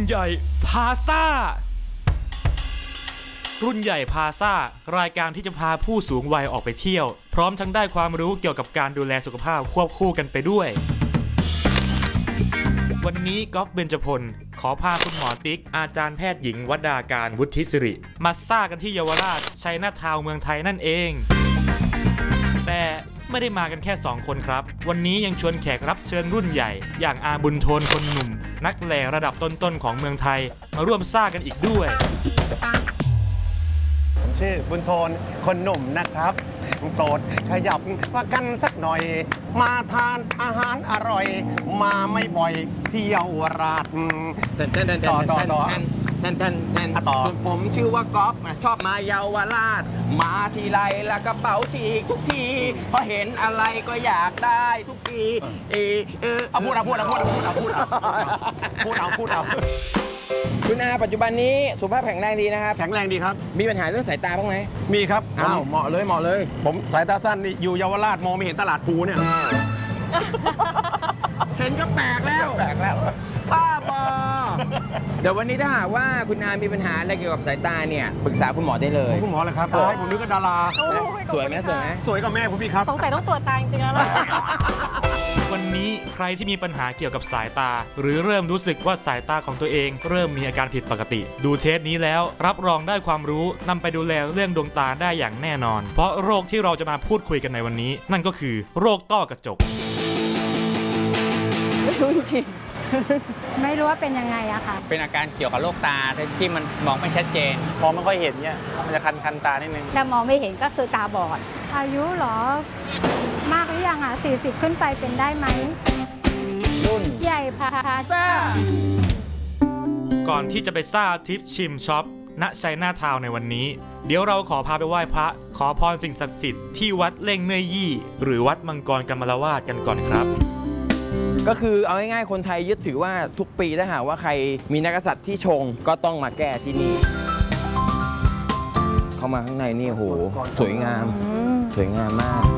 ใหญ่พาซ่ารุ่นใหญ่พาซ่ารายการที่จะพาผู้สูงวัยออกไปเที่ยวพร้อมทั้งได้ความรู้เกี่ยวกับการดูแลสุขภาพควบคู่กันไปด้วยวันนี้ก๊อฟเบญจพลขอพาคุณหมอติ๊กอาจารย์แพทย์หญิงวดาการวุฒิสิริมาซ่ากันที่เยาวราชชัยนาทาวน์เมืองไทยนั่นเองแต่ไม่ได้มากันแค่2คนครับวันนี้ยังชวนแขกรับเชิญรุ่นใหญ่อย่างอาบุญโทนคนหนุ่มนักแหล่ระดับต้นๆของเมืองไทยมาร่วมซ่ากันอีกด้วยผมชื่อบุญโทนคนหนุ่มนะครับโปรดขยับมากันสักหน่อยมาทานอาหารอร่อยมาไม่บ่อยเที่ยวราชต่อส่วนผมชื่อว่าก๊อฟชอบมาเยาวราชมาทีไรละกระเป๋าฉีกทุกทีพอเห็นอะไรก็อยากได้ทุกทีพูดเอาคุณอาปัจจุบันนี้สุขภาพแข็งแรงดีนะครับแข็งแรงดีครับมีปัญหาเรื่องสายตาบ้างไหมมีครับอ้าวเหมาะเลยผมสายตาสั้นนี่อยู่เยาวราชมองไม่เห็นตลาดภูเนี่ยเห็นก็แปลกแล้วป้าบอเดี๋ยววันนี้ถ้าหากว่าคุณอามีปัญหาอะไรเกี่ยวกับสายตาเนี่ยปรึกษาคุณหมอได้เลยคุณหมอเลยครับผมนึกว่าดาราสวยไหมสวยกว่าแม่ผมพี่ครับสงสัยต้องตรวจตาจริงๆแล้วล่ะวันนี้ใครที่มีปัญหาเกี่ยวกับสายตาหรือเริ่มรู้สึกว่าสายตาของตัวเองเริ่มมีอาการผิดปกติดูเทปนี้แล้วรับรองได้ความรู้นำไปดูแลเรื่องดวงตาได้อย่างแน่นอนเพราะโรคที่เราจะมาพูดคุยกันในวันนี้นั่นก็คือโรคต้อกระจกไม่รู้จริงไม่รู้ว่าเป็นยังไงอะค่ะเป็นอาการเกี่ยวกับโรคตาที่มันมองไม่ชัดเจนมองไม่ค่อยเห็นเนี่ยมันจะคันตานิดนึงแต่มองไม่เห็นก็คือตาบอดอายุเหรอมากหรือยังอะ40ขึ้นไปเป็นได้ไหมรุ่นใหญ่พาซ่าก่อนที่จะไปซ่าทิปชิมช็อปณชัยนาทาวน์ในวันนี้เดี๋ยวเราขอพาไปไหว้พระขอพรสิ่งศักดิ์สิทธิ์ที่วัดเล่งเนยยี่หรือวัดมังกรกำมลวาดกันก่อนครับก็คือเอาง่ายๆคนไทยยึดถือว่าทุกปีถ้าหากว่าใครมีนักกษัตริย์ที่ชงก็ต้องมาแก้ที่นี่เข้ามาข้างในนี่โหสวยงามมาก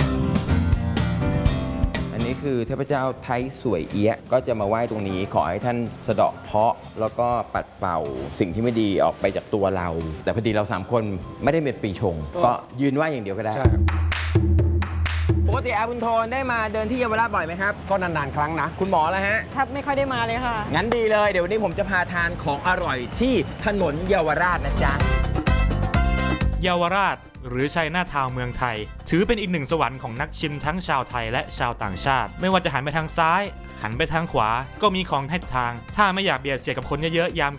อันนี้คือเทพเจ้าไทยสวยเอี้ยก็จะมาไหว้ตรงนี้ขอให้ท่านสะเดาะเคราะห์แล้วก็ปัดเป่าสิ่งที่ไม่ดีออกไปจากตัวเราแต่พอดีเรา3คนไม่ได้เป็นปีชงก็ยืนไหว้อย่างเดียวก็ได้ปกติอาบุญโทนได้มาเดินที่เยาวราชบ่อยไหมครับก็นานๆครั้งนะคุณหมอแล้วฮะครับไม่ค่อยได้มาเลยค่ะงั้นดีเลยเดี๋ยววันนี้ผมจะพาทานของอร่อยที่ถนนเยาวราชนะจ๊ะเยาวราชหรือชัยนาทาวน์เมืองไทยถือเป็นอีกหนึ่งสวรรค์ของนักชิมทั้งชาวไทยและชาวต่างชาติไม่ว่าจะหันไปทางซ้ายหันไปทางขวาก็มีของให้ทางถ้าไม่อยากเบียดเสียดกับคนเยอะๆยาม